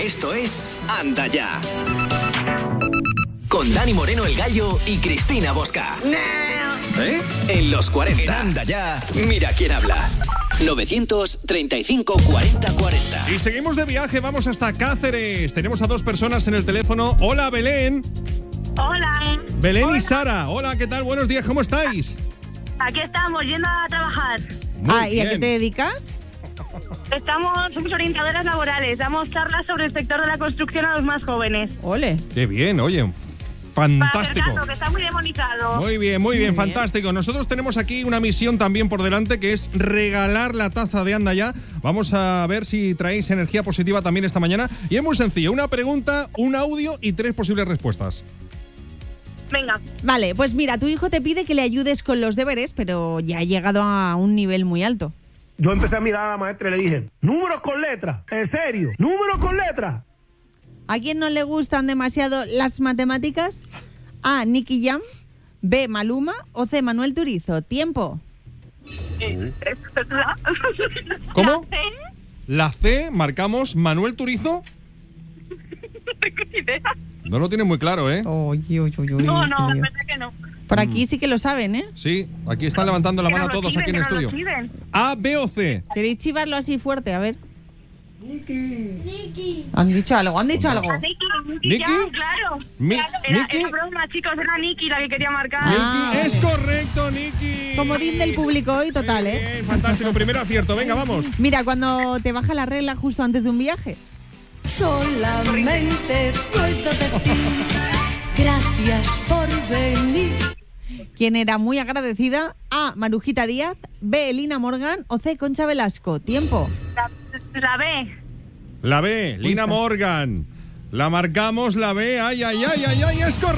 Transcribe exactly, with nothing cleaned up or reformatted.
Esto es Anda Ya. Con Dani Moreno el Gallo y Cristina Bosca. ¿Eh? En los cuarenta. En Anda Ya. Mira quién habla. novecientos treinta y cinco cuarenta cuarenta. Y seguimos de viaje, vamos hasta Cáceres. Tenemos a dos personas en el teléfono. Hola, Belén. Hola. Belén Hola. y Sara. Hola, ¿qué tal? Buenos días, ¿cómo estáis? Aquí estamos, yendo a trabajar. Muy ah, ¿y bien. a qué te dedicas? Estamos, somos orientadoras laborales. Damos charlas sobre el sector de la construcción a los más jóvenes. Ole. Qué bien, oye. Para Fantástico. acercarlo, que está muy demonizado. Muy bien, muy bien, Muy bien. fantástico. Nosotros tenemos aquí una misión también por delante, que es regalar la taza de Anda Ya. Vamos a ver si traéis energía positiva también esta mañana. Y es muy sencillo, una pregunta, un audio y tres posibles respuestas. Venga. Vale, pues mira, tu hijo te pide que le ayudes con los deberes, pero ya ha llegado a un nivel muy alto. Yo empecé a mirar a la maestra y le dije, números con letras, en serio, números con letras. ¿A quién no le gustan demasiado las matemáticas? A. Nicky Jam, B. Maluma o C. Manuel Turizo. Tiempo. ¿Cómo? ¿La C? La C, marcamos Manuel Turizo. No tengo ni idea. No lo tiene muy claro, ¿eh? Oye, oye, oye, No, no, la verdad que no. Por aquí sí que lo saben, ¿eh? Sí, aquí están levantando la Que mano nos lo todos chiven, aquí en el que nos lo estudio. chiven. A, B o C. ¿Queréis chivarlo así fuerte? A ver. Nicky. Han dicho algo, han dicho algo. A Nicky, Nicky, ¿Nicky? Jam, claro. Mi- era, ¿Nicky? era broma, chicos, era Nicky la que quería marcar. Ah, Es vale. correcto, Nicky. Comodín del público hoy total, Muy ¿eh? bien, fantástico, primer acierto. Venga, vamos. Mira, cuando te baja la regla justo antes de un viaje. Solamente puedo decir gracias por venir. ¿Quién era muy agradecida? A. Marujita Díaz, B. Lina Morgan o C. Concha Velasco. Tiempo. La, la B. La B, Lina está. Morgan. La marcamos, la B. Ay, ay, ay, ay, ay, es correcto.